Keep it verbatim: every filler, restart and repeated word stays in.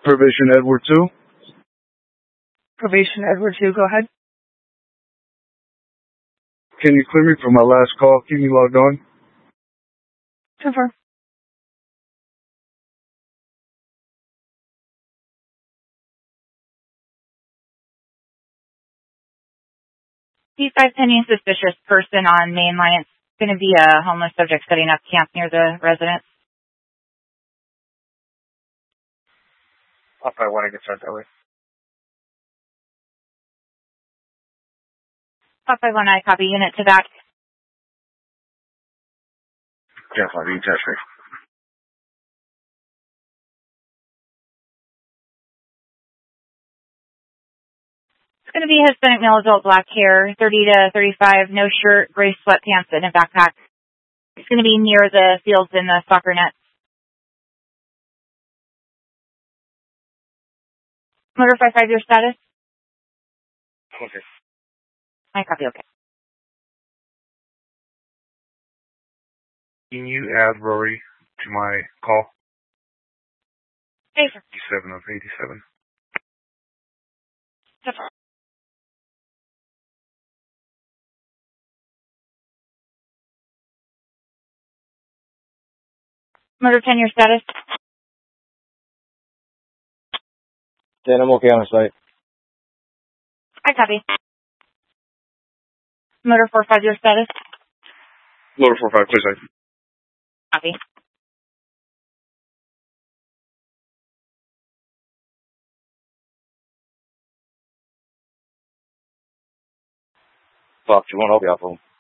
Probation Edward two. Probation Edward two, go ahead. Can you clear me for my last call? Keep me logged on. Confirm. C five pending suspicious person on main line. It's going to be a homeless subject setting up camp near the residence. I'll probably want to get started that way. Pop five one, I copy. Unit to back. Jeff, I'll be in touch with you. It's going to be Hispanic male adult, black hair, thirty to thirty-five, no shirt, gray sweatpants, and a backpack. It's going to be near the fields and the soccer net. Motor five five, your status? Okay. I copy, okay. Can you add Rory to my call? Hey, sir. eighty-seven of eighty-seven. Motor ten, your status? ten, I'm okay on the site. I copy. Motor four five, your status? Motor four five, please. Copy. Fuck, you want to help you out, fool?